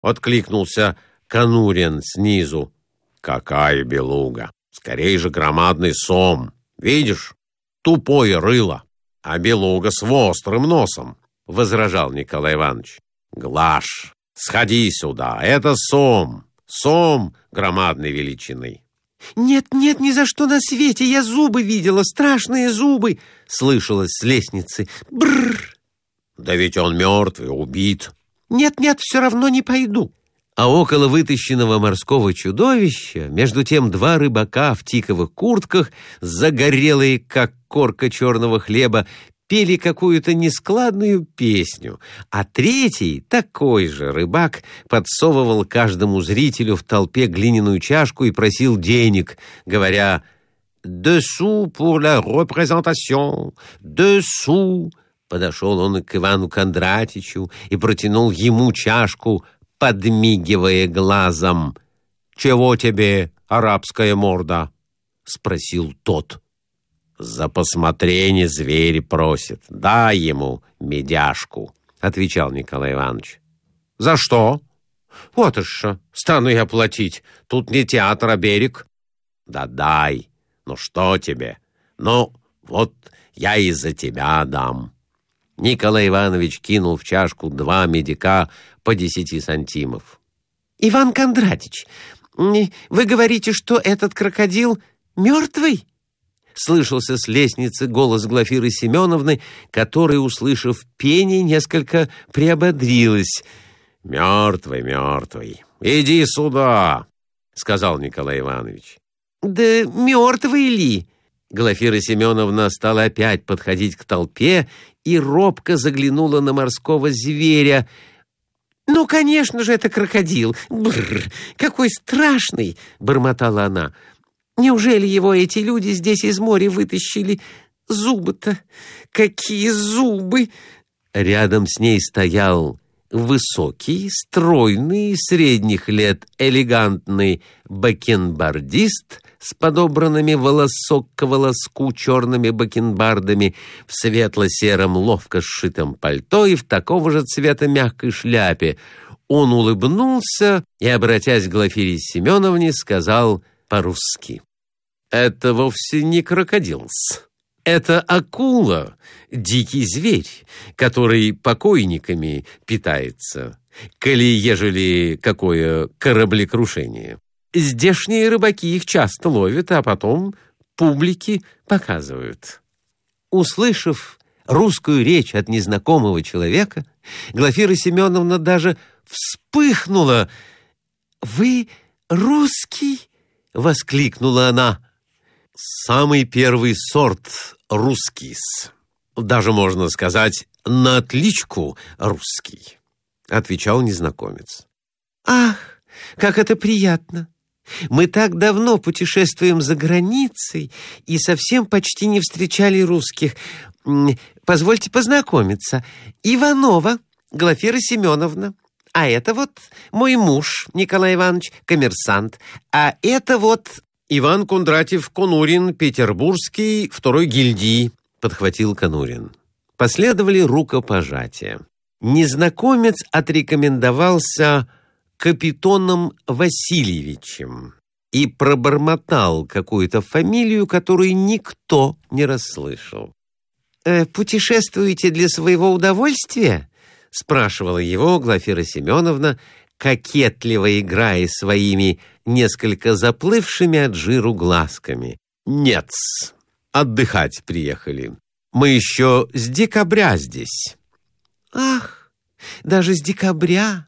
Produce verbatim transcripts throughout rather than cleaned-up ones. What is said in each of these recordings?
— откликнулся Конурин снизу. «Какая белуга! Скорее же громадный сом! Видишь, тупое рыло, а белуга с острым носом!» — возражал Николай Иванович. «Глаш, сходи сюда, это сом, сом громадной величины». «Нет, нет, ни за что на свете, я зубы видела, страшные зубы!» — слышалось с лестницы. «Бррр!» «Да ведь он мертвый, убит». «Нет, нет, все равно не пойду». А около вытащенного морского чудовища, между тем, два рыбака в тиковых куртках, загорелые, как корка черного хлеба, пели какую-то нескладную песню, а третий, такой же рыбак, подсовывал каждому зрителю в толпе глиняную чашку и просил денег, говоря «Dessous pour la représentation, dessous». Подошел он к Ивану Кондратичу и протянул ему чашку, подмигивая глазом. «Чего тебе, арабская морда?» — спросил тот. «За посмотрение зверь просит. Дай ему медяшку», — отвечал Николай Иванович. «За что?» «Вот и что, стану я платить. Тут не театр, а берег». «Да дай. Ну что тебе? Ну, вот я и за тебя дам». Николай Иванович кинул в чашку два медика по десяти сантимов. «Иван Кондратич, вы говорите, что этот крокодил мертвый?» Слышался с лестницы голос Глафиры Семеновны, которая, услышав пение, несколько приободрилась. «Мертвый, мертвый. Иди сюда», — сказал Николай Иванович. «Да мертвый ли?» Глафира Семеновна стала опять подходить к толпе и робко заглянула на морского зверя. «Ну, конечно же, это крокодил. Бррр, какой страшный!» — бормотала она. «Неужели его эти люди здесь из моря вытащили? Зубы-то! Какие зубы!» Рядом с ней стоял высокий, стройный, средних лет элегантный бакенбардист с подобранными волосок к волоску черными бакенбардами, в светло-сером ловко сшитом пальто и в такого же цвета мягкой шляпе. Он улыбнулся и, обратясь к Глафире Семеновне, сказал по-русски: «Это вовсе не крокодилс. Это акула, дикий зверь, который покойниками питается, коли ежели какое кораблекрушение. Здешние рыбаки их часто ловят, а потом публике показывают». Услышав русскую речь от незнакомого человека, Глафира Семеновна даже вспыхнула. «Вы русский?» — воскликнула она. «Самый первый сорт русский-с. Даже, можно сказать, на отличку русский», — отвечал незнакомец. «Ах, как это приятно! Мы так давно путешествуем за границей и совсем почти не встречали русских. Позвольте познакомиться. Иванова Глафира Семеновна. А это вот мой муж Николай Иванович, коммерсант. А это вот...» «Иван Кондратьев Конурин, петербургский, второй гильдии», — подхватил Конурин. Последовали рукопожатия. Незнакомец отрекомендовался Капитоном Васильевичем и пробормотал какую-то фамилию, которую никто не расслышал. «Э, «Путешествуете для своего удовольствия?» — спрашивала его Глафира Семеновна, кокетливо играя своими несколько заплывшими от жиру глазками. «Нет-с, отдыхать приехали. Мы еще с декабря здесь». «Ах, даже с декабря?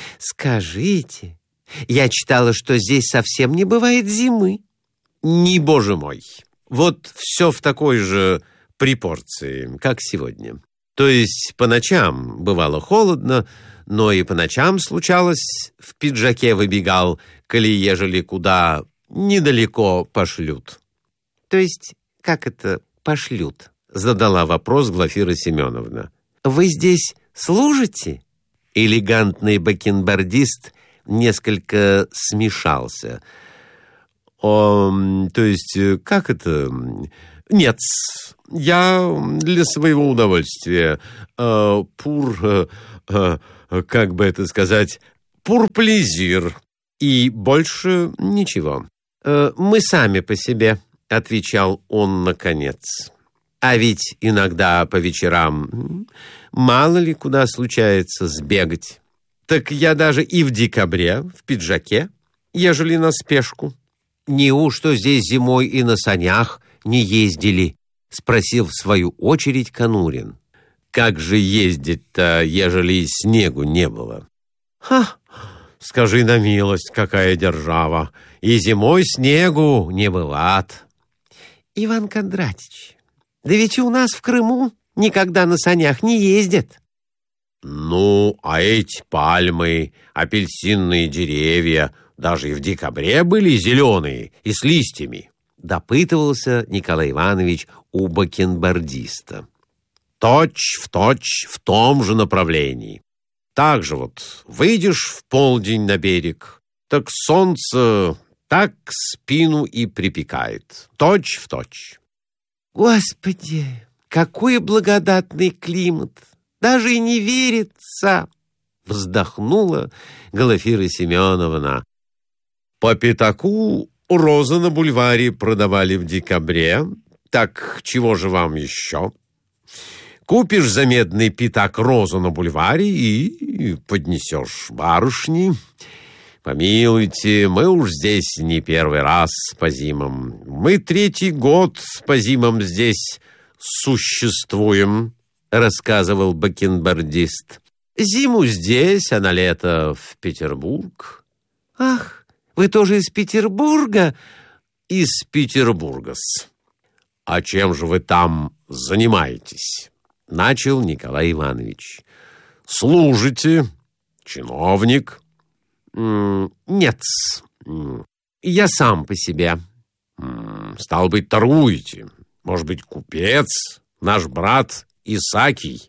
Скажите, я читала, что здесь совсем не бывает зимы». «Не, боже мой, вот все в такой же пропорции, как сегодня. То есть по ночам бывало холодно, но и по ночам случалось, в пиджаке выбегал, коли ежели куда недалеко пошлют». «То есть как это пошлют?» — задала вопрос Глафира Семеновна. «Вы здесь служите?» Элегантный бакенбардист несколько смешался. «О, то есть как это? Нет, я для своего удовольствия. Э, пур... Э, э, как бы это сказать, пурплезир и больше ничего. Э, «Мы сами по себе», — отвечал он наконец. «А ведь иногда по вечерам мало ли куда случается сбегать. Так я даже и в декабре в пиджаке, ежели на спешку». «Неужто здесь зимой и на санях не ездили?» — спросил в свою очередь Конурин. «Как же ездить-то, ежели снегу не было?» «Ха! Скажи на милость, какая держава! И зимой снегу не бывает!» «Иван Кондратич, да ведь у нас в Крыму никогда на санях не ездят». «Ну, а эти пальмы, апельсинные деревья даже и в декабре были зеленые и с листьями», — допытывался Николай Иванович у бакенбардиста. «Точь в точь в том же направлении. Так же вот выйдешь в полдень на берег, так солнце так спину и припекает. Точь в точь». «Господи, какой благодатный климат! Даже и не верится!» — вздохнула Глафира Семеновна. «По пятаку розы на бульваре продавали в декабре. Так чего же вам еще? Купишь за медный пятак розу на бульваре и поднесешь барышни. Помилуйте, мы уж здесь не первый раз по зимам. Мы третий год по зимам здесь существуем», — рассказывал бакенбардист. «Зиму здесь, а на лето в Петербург». «Ах, вы тоже из Петербурга?» «Из Петербурга-с. А чем же вы там занимаетесь?» — начал Николай Иванович. «Служите? Чиновник?» «Нет-с, я сам по себе». «Стал быть, торгуете? Может быть, купец, наш брат Исакий?»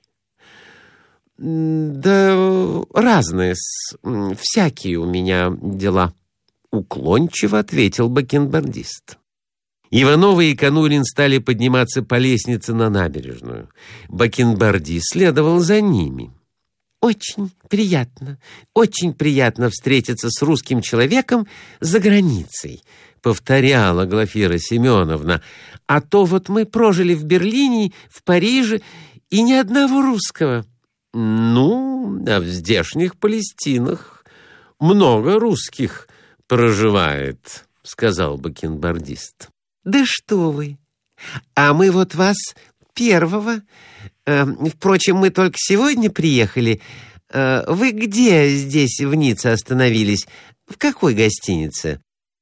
«Да разные-с, всякие у меня дела», — уклончиво ответил бакенбардист. Ивановы и Конурин стали подниматься по лестнице на набережную. Бакенбардист следовал за ними. «Очень приятно, очень приятно встретиться с русским человеком за границей», — повторяла Глафира Семеновна. «А то вот мы прожили в Берлине, в Париже, и ни одного русского». «Ну, а в здешних Палестинах много русских проживает», — сказал бакенбардист. «Да что вы! А мы вот вас первого... Э, впрочем, мы только сегодня приехали. Э, вы где здесь в Ницце остановились? В какой гостинице?»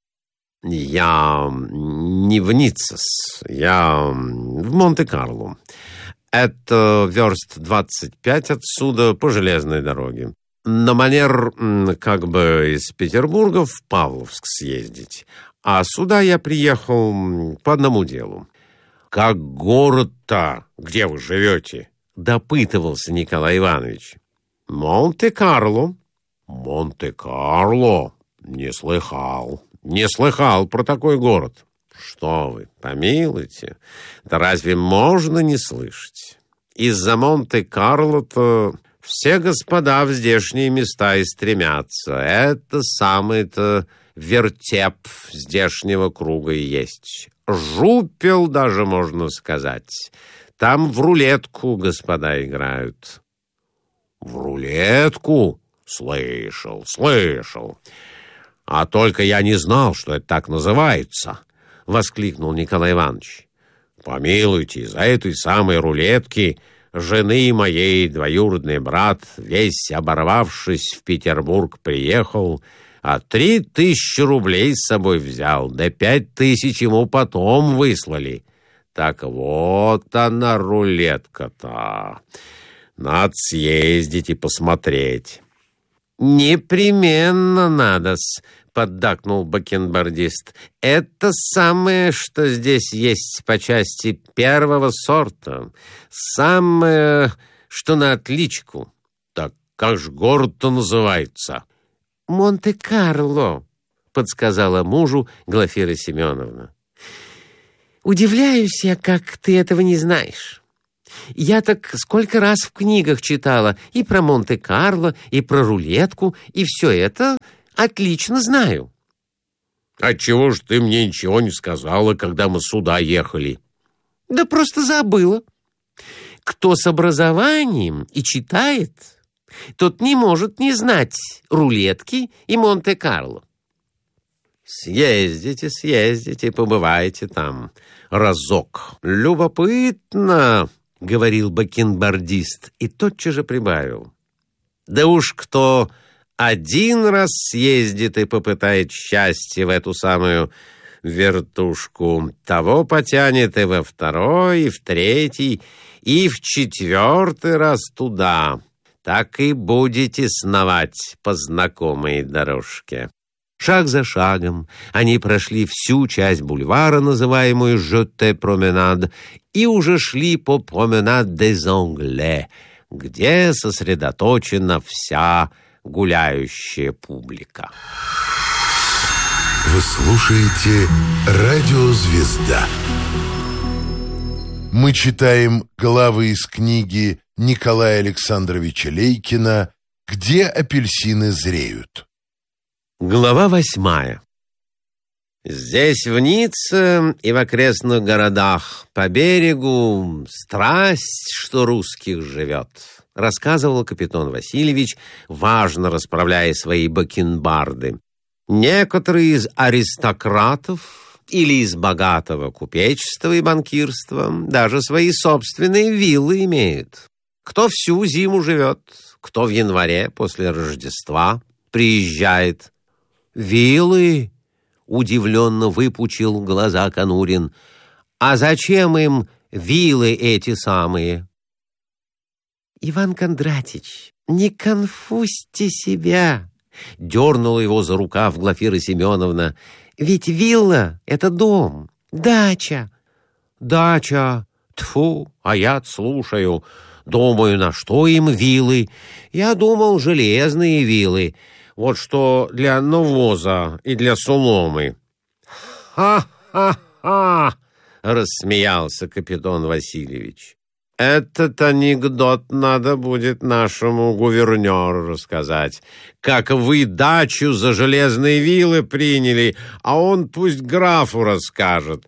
«Я не в Ницце, я в Монте-Карло. Это верст двадцать пять отсюда по железной дороге. На манер как бы из Петербурга в Павловск съездить. А сюда я приехал по одному делу». «Как город-то, где вы живете?» — допытывался Николай Иванович. «Монте-Карло». «Монте-Карло? Не слыхал. Не слыхал про такой город». «Что вы, помилуйте, да разве можно не слышать? Из-за Монте-Карло-то все господа в здешние места и стремятся. Это самый-то вертеп здешнего круга и есть. Жупел даже, можно сказать. Там в рулетку господа играют». «В рулетку? Слышал, слышал. А только я не знал, что это так называется», — воскликнул Николай Иванович. «Помилуйте, из-за этой самой рулетки жены моей двоюродный брат, весь оборвавшись, в Петербург приехал, а три тысячи рублей с собой взял, да пять тысяч ему потом выслали. Так вот она, рулетка-то. Надо съездить и посмотреть». «Непременно надо-с», — поддакнул бакенбардист. «Это самое, что здесь есть по части первого сорта. Самое, что на отличку». «Так как же город-то называется?» «Монте-Карло», — подсказала мужу Глафира Семеновна. «Удивляюсь я, как ты этого не знаешь. Я так сколько раз в книгах читала и про Монте-Карло, и про рулетку, и все это отлично знаю. Отчего ж ты мне ничего не сказала, когда мы сюда ехали? Да просто забыла. Кто с образованием и читает, тот не может не знать рулетки и Монте-Карло. Съездите, съездите, побывайте там разок. Любопытно, — говорил бакенбардист и тотчас же прибавил. Да уж кто один раз съездит и попытает счастье в эту самую вертушку, того потянет и во второй, и в третий, и в четвертый раз туда. Так и будете сновать по знакомой дорожке. Шаг за шагом они прошли всю часть бульвара, называемую «Жете променад», и уже шли по променад des Anglais, где сосредоточена вся гуляющая публика. Вы слушаете «Радио Звезда». Мы читаем главы из книги Николая Александровича Лейкина «Где апельсины зреют». Глава восьмая. Здесь, в Ницце и в окрестных городах по берегу, страсть, что русских живет, рассказывал капитан Васильевич, важно расправляя свои бакенбарды. Некоторые из аристократов или из богатого купечества и банкирства даже свои собственные виллы имеют. Кто всю зиму живет, кто в январе после Рождества приезжает. «Виллы?» — удивленно выпучил глаза Конурин. «А зачем им виллы эти самые?» «Иван Кондратич, не конфузьте себя!» — дернула его за рукав Глафира Семеновна. «Ведь вилла — это дом, дача». «Дача? Тьфу, а я слушаю. Думаю, на что им виллы? Я думал, железные виллы. Вот что для навоза и для соломы». «Ха-ха-ха!» — рассмеялся капитан Васильевич. «Этот анекдот надо будет нашему гувернеру рассказать. Как вы дачу за железные виллы приняли, а он пусть графу расскажет.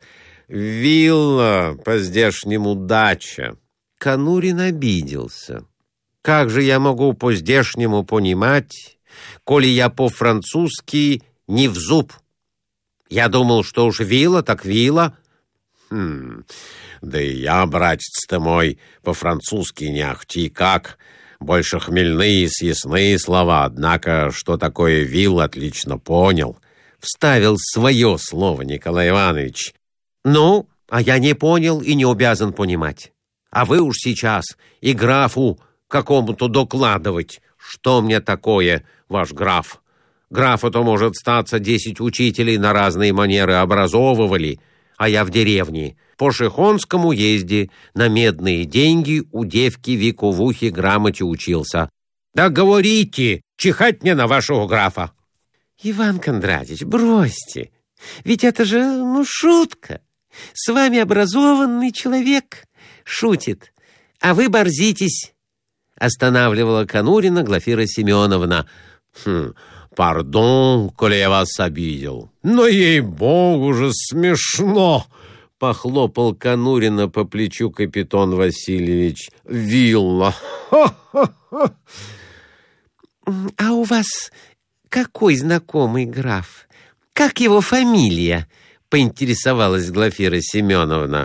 Вилла, по-здешнему дача». Конурин обиделся. «Как же я могу по-здешнему понимать, коли я по-французски не в зуб? Я думал, что уж вилла, так вилла». «Хм, да и я, братец ты мой, по-французски не ахти как. Больше хмельные, съестные слова, однако, что такое вилла, отлично понял». Вставил свое слово Николай Иванович. «Ну, а я не понял и не обязан понимать. А вы уж сейчас и графу какому-то докладывать, что мне такое, ваш граф. Графу-то, может, статься десять учителей на разные манеры образовывали, а я в деревне, по Шихонскому езде, на медные деньги у девки Виковухи грамоте учился. Да говорите, чихать мне на вашего графа». «Иван Кондратич, бросьте, ведь это же, ну, шутка. С вами образованный человек шутит, а вы борзитесь», — останавливала Конурина Глафира Семеновна. «Хм, пардон, коли я вас обидел. Но, ей-богу же, смешно!» — похлопал Конурина по плечу капитан Васильевич. «Вилла! Ха-ха-ха!» «А у вас какой знакомый граф? Как его фамилия?» — поинтересовалась Глафира Семеновна.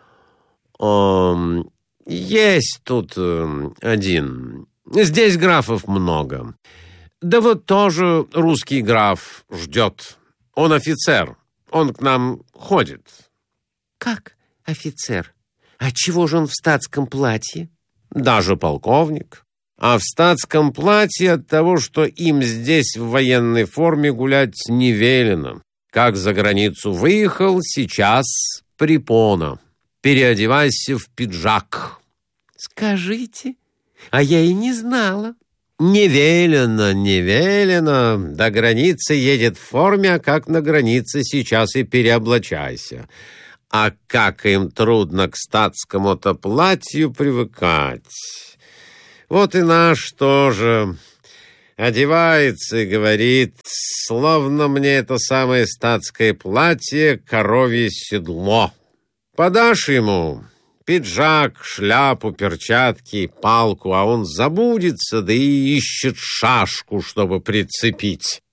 О, есть тут э, один. Здесь графов много. Да вот тоже русский граф ждет. Он офицер. Он к нам ходит». «Как офицер? А чего же он в статском платье?» «Даже полковник. А в статском платье от того, что им здесь в военной форме гулять не велено. Как за границу выехал, сейчас препона. Переодевайся в пиджак». «Скажите, а я и не знала». «Не велено, не велено. До границы едет в форме, а как на границе сейчас и переоблачайся. А как им трудно к статскому-то платью привыкать. Вот и наш тоже одевается и говорит, словно мне это самое статское платье коровье седло. Подашь ему пиджак, шляпу, перчатки, палку, а он забудется, да и ищет шашку, чтобы прицепить.